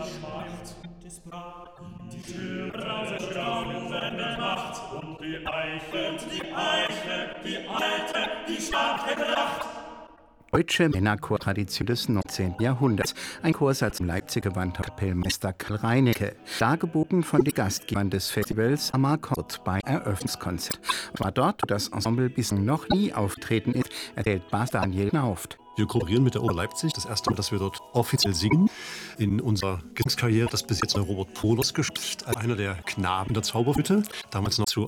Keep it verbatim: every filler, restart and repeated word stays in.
Die Tür draußen staunen in der Nacht und die Eiche, die Eiche, die alte, die starke Pracht. Deutsche Männerchor-Tradition des neunzehnten. Jahrhunderts. Ein Chorsatz im Leipzig gewandter Kapellmeister Karl Reinecke. Dargeboten von den Gastgebern des Festivals Amarcord bei Eröffnungskonzert. War dort, wo das Ensemble bislang noch nie auftreten ist, erzählt Bas Daniel Nauft. Wir kooperieren mit der Oper Leipzig. Das erste Mal, dass wir dort offiziell singen. In unserer Gesangskarriere, das bis jetzt Robert Polos geschafft, einer der Knaben der Zauberflöte. Damals noch zu